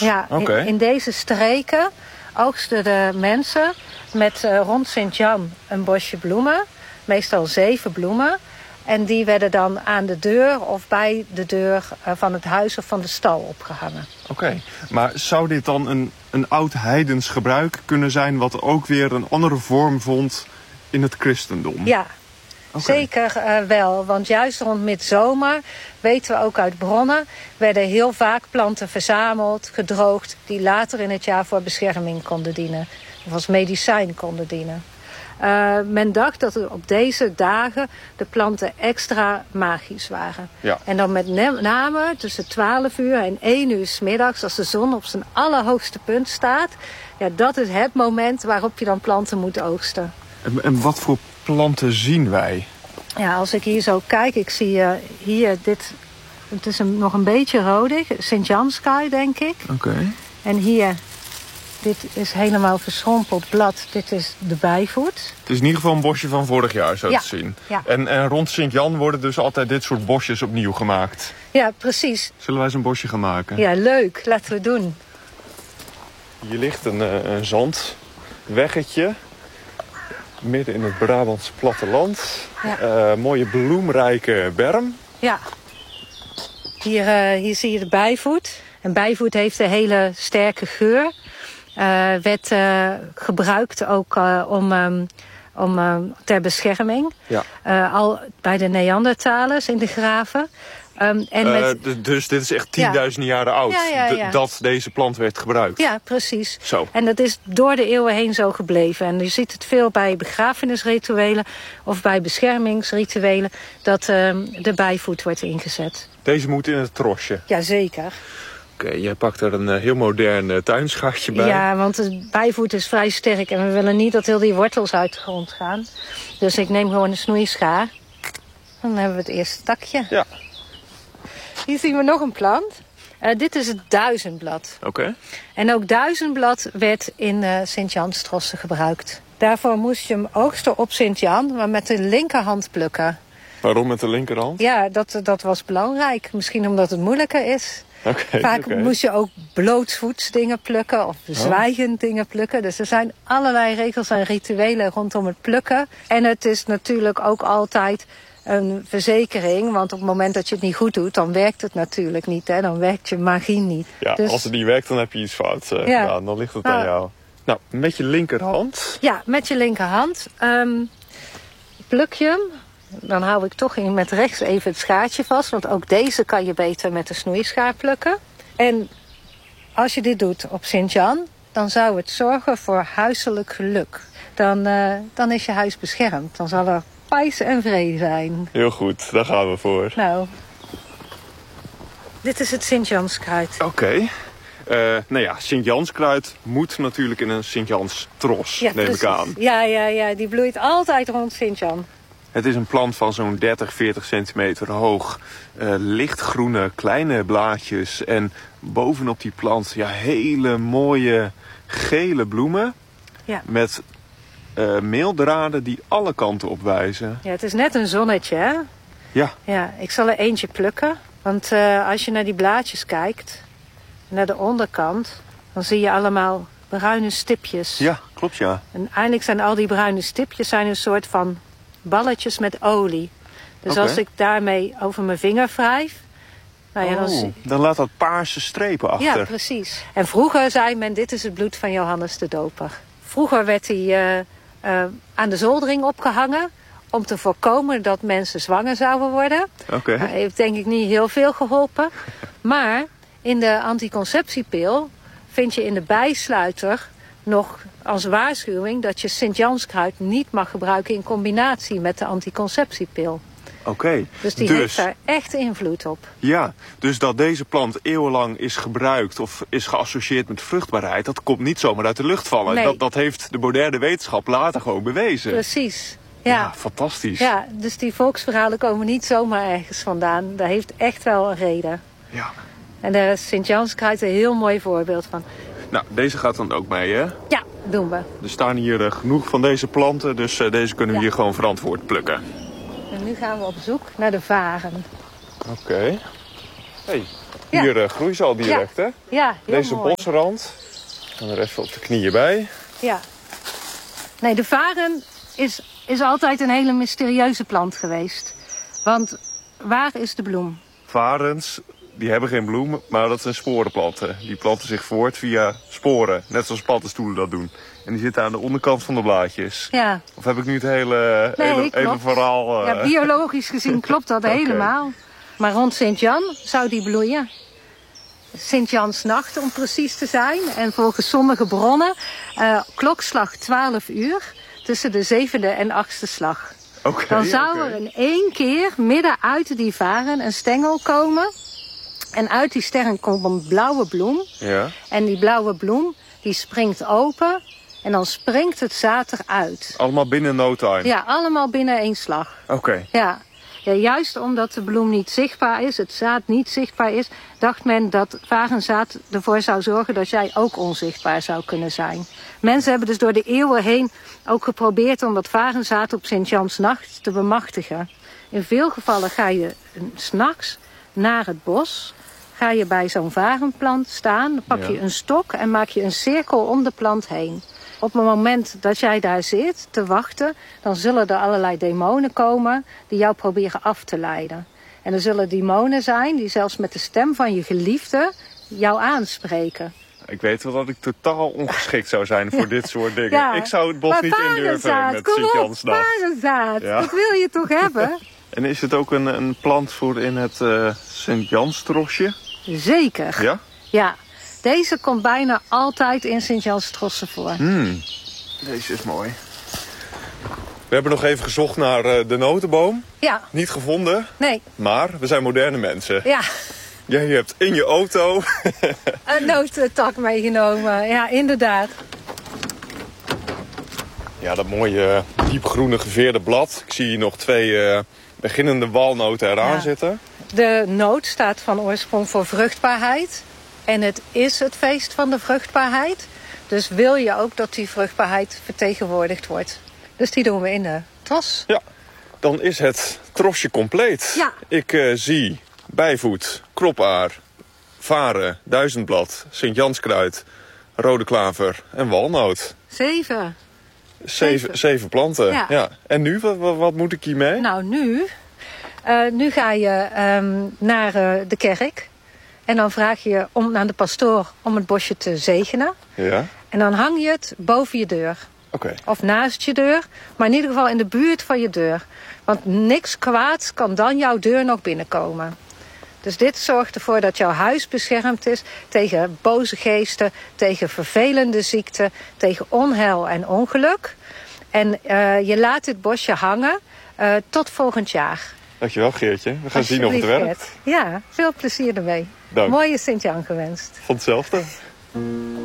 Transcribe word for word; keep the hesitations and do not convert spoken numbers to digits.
Ja, okay. in, in deze streken oogsten de mensen met uh, rond Sint-Jan een bosje bloemen. Meestal zeven bloemen. En die werden dan aan de deur of bij de deur uh, van het huis of van de stal opgehangen. Oké, okay. Maar zou dit dan een, een oud heidens gebruik kunnen zijn wat ook weer een andere vorm vond in het christendom? Ja, okay. zeker uh, wel. Want juist rond midzomer, weten we ook uit bronnen, werden heel vaak planten verzameld, gedroogd, die later in het jaar voor bescherming konden dienen. Of als medicijn konden dienen. Uh, men dacht dat er op deze dagen de planten extra magisch waren. Ja. En dan met name tussen twaalf uur en één uur 's middags, als de zon op zijn allerhoogste punt staat. Ja, dat is het moment waarop je dan planten moet oogsten. En, en wat voor planten zien wij? Ja, als ik hier zo kijk, ik zie uh, hier dit. Het is een, nog een beetje rodig. Sint-Janskaai, denk ik. Oké. Okay. En hier. Dit is helemaal verschrompeld blad. Dit is de bijvoet. Het is in ieder geval een bosje van vorig jaar, zo ja. te zien. Ja. En, en rond Sint-Jan worden dus altijd dit soort bosjes opnieuw gemaakt. Ja, precies. Zullen wij eens een bosje gaan maken? Ja, leuk. Laten we doen. Hier ligt een, een zandweggetje. Midden in het Brabantse platteland. Ja. Uh, mooie bloemrijke berm. Ja. Hier, uh, hier zie je de bijvoet. En bijvoet heeft een hele sterke geur. Uh, werd uh, gebruikt ook uh, om, um, om um, ter bescherming. Ja. Uh, al bij de Neandertalers in de graven. Um, en uh, met... d- dus dit is echt tienduizenden ja. jaren oud ja, ja, ja. d- dat deze plant werd gebruikt. Ja, precies. Zo. En dat is door de eeuwen heen zo gebleven. En je ziet het veel bij begrafenisrituelen of bij beschermingsrituelen dat um, de bijvoet wordt ingezet. Deze moet in het trosje. Jazeker. Oké, okay, jij pakt er een uh, heel modern uh, tuinschachtje bij. Ja, want de bijvoet is vrij sterk en we willen niet dat heel die wortels uit de grond gaan. Dus ik neem gewoon een snoeischaar. Dan hebben we het eerste takje. Ja. Hier zien we nog een plant. Uh, dit is het duizendblad. Oké. Okay. En ook duizendblad werd in uh, Sint-Janstrossen gebruikt. Daarvoor moest je hem oogsten op Sint-Jan, maar met de linkerhand plukken. Waarom met de linkerhand? Ja, dat, dat was belangrijk. Misschien omdat het moeilijker is. Okay, Vaak okay. moest je ook blootsvoets dingen plukken of zwijgend oh. dingen plukken. Dus er zijn allerlei regels en rituelen rondom het plukken. En het is natuurlijk ook altijd een verzekering. Want op het moment dat je het niet goed doet, dan werkt het natuurlijk niet. Hè? Dan werkt je magie niet. Ja, dus... als het niet werkt, dan heb je iets fout uh, ja. gedaan. Dan ligt het aan uh, jou. Nou, met je linkerhand? Ja, met je linkerhand. Um, pluk je hem. Dan hou ik toch in met rechts even het schaartje vast. Want ook deze kan je beter met de snoeischaar plukken. En als je dit doet op Sint-Jan, dan zou het zorgen voor huiselijk geluk. Dan, uh, dan is je huis beschermd. Dan zal er pais en vrede zijn. Heel goed, daar gaan we voor. Nou, dit is het Sint-Janskruid. Oké. Okay. Uh, nou ja, Sint-Janskruid moet natuurlijk in een Sint-Jans-tros, ja, neem precies. ik aan. Ja, ja, ja, die bloeit altijd rond Sint-Jan. Het is een plant van zo'n dertig, veertig centimeter hoog. Uh, lichtgroene, kleine blaadjes. En bovenop die plant ja, hele mooie gele bloemen. Ja. Met uh, meeldraden die alle kanten op wijzen. Ja, het is net een zonnetje, hè? Ja. Ja, ik zal er eentje plukken. Want uh, als je naar die blaadjes kijkt, naar de onderkant, dan zie je allemaal bruine stipjes. Ja, klopt ja. En eigenlijk zijn al die bruine stipjes zijn een soort van balletjes met olie. Dus okay. als ik daarmee over mijn vinger wrijf, nou ja, oh, dan, zie... dan laat dat paarse strepen achter. Ja, precies. En vroeger zei men, dit is het bloed van Johannes de Doper. Vroeger werd hij uh, uh, aan de zoldering opgehangen om te voorkomen dat mensen zwanger zouden worden. Okay. Dat heeft denk ik niet heel veel geholpen. Maar in de anticonceptiepil vind je in de bijsluiter nog als waarschuwing dat je Sint-Janskruid niet mag gebruiken in combinatie met de anticonceptiepil. Oké. Okay. Dus die dus, heeft daar echt invloed op. Ja, dus dat deze plant eeuwenlang is gebruikt of is geassocieerd met vruchtbaarheid, dat komt niet zomaar uit de lucht vallen. Nee. Dat, dat heeft de moderne wetenschap later gewoon bewezen. Precies. Ja. Ja, fantastisch. Ja, dus die volksverhalen komen niet zomaar ergens vandaan. Dat heeft echt wel een reden. Ja. En daar is Sint-Janskruid een heel mooi voorbeeld van. Nou, deze gaat dan ook mee, hè? Ja, doen we. Er staan hier uh, genoeg van deze planten, dus uh, deze kunnen we ja. hier gewoon verantwoord plukken. En nu gaan we op zoek naar de varen. Oké. Okay. Hey, hier ja. uh, groeien ze al direct, ja. hè? Ja, heel Deze mooi. bosrand. En er even op de knieën bij. Ja. Nee, de varen is, is altijd een hele mysterieuze plant geweest. Want waar is de bloem? Varens, die hebben geen bloem, maar dat zijn sporenplanten. Die planten zich voort via sporen, net zoals paddenstoelen dat doen. En die zitten aan de onderkant van de blaadjes. Ja. Of heb ik nu het hele, nee, hele, hele verhaal... Uh... Ja, biologisch gezien klopt dat okay. helemaal. Maar rond Sint-Jan zou die bloeien. Sint-Jansnacht om precies te zijn. En volgens sommige bronnen uh, klokslag twaalf uur tussen de zevende en achtste slag. Okay, Dan zou okay. er in één keer midden uit die varen een stengel komen. En uit die stengel komt een blauwe bloem. Ja. En die blauwe bloem die springt open. En dan springt het zaad eruit. Allemaal binnen no time? Ja, allemaal binnen één slag. Oké. Okay. Ja. Ja, juist omdat de bloem niet zichtbaar is, het zaad niet zichtbaar is, dacht men dat varenzaad ervoor zou zorgen dat jij ook onzichtbaar zou kunnen zijn. Mensen hebben dus door de eeuwen heen ook geprobeerd om dat varenzaad op Sint-Jansnacht te bemachtigen. In veel gevallen ga je 's nachts naar het bos, ga je bij zo'n varenplant staan, dan pak je ja. een stok en maak je een cirkel om de plant heen. Op het moment dat jij daar zit te wachten, dan zullen er allerlei demonen komen die jou proberen af te leiden. En er zullen demonen zijn die zelfs met de stem van je geliefde jou aanspreken. Ik weet wel dat ik totaal ongeschikt zou zijn voor dit soort dingen. Ja, ik zou het bos maar niet indurven met Sint-Jansnacht. Varenzaad, ja. Dat wil je toch hebben? En is het ook een, een plant voor in het uh, Sint-Janstrosje? Zeker. Ja? Ja. Deze komt bijna altijd in Sint-Janstrossen voor. Hmm. Deze is mooi. We hebben nog even gezocht naar uh, de notenboom. Ja. Niet gevonden. Nee. Maar we zijn moderne mensen. Ja. Jij hebt in je auto een notentak meegenomen. Ja, inderdaad. Ja, dat mooie diepgroene geveerde blad. Ik zie hier nog twee uh, beginnende walnoten eraan ja. zitten. De noot staat van oorsprong voor vruchtbaarheid. En het is het feest van de vruchtbaarheid. Dus wil je ook dat die vruchtbaarheid vertegenwoordigd wordt. Dus die doen we in de tros. Ja, dan is het trosje compleet. Ja. Ik uh, zie bijvoet, kropaar, varen, duizendblad, Sint-Janskruid, rode klaver en walnoot. Zeven. Zeven, zeven. zeven planten, ja. ja. En nu, wat, wat moet ik hiermee? Nou, nu, uh, nu ga je um, naar uh, de kerk. En dan vraag je om, aan de pastoor om het bosje te zegenen. Ja. En dan hang je het boven je deur. Okay. Of naast je deur. Maar in ieder geval in de buurt van je deur. Want niks kwaads kan dan jouw deur nog binnenkomen. Dus dit zorgt ervoor dat jouw huis beschermd is tegen boze geesten, tegen vervelende ziekten, tegen onheil en ongeluk. En uh, je laat dit bosje hangen uh, tot volgend jaar. Dankjewel Geertje. We gaan zien of het werkt. Geert. Ja, veel plezier ermee. Dank. Mooie Sint-Jan gewenst. Van hetzelfde.